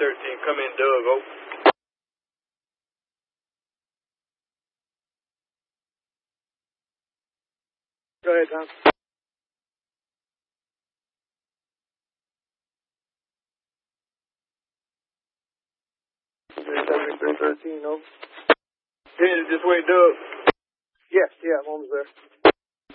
13. Come in, Doug. Over. Go ahead, Tom. Victor 13, over. Headed this way, Doug. Yes, yeah, I'm almost there.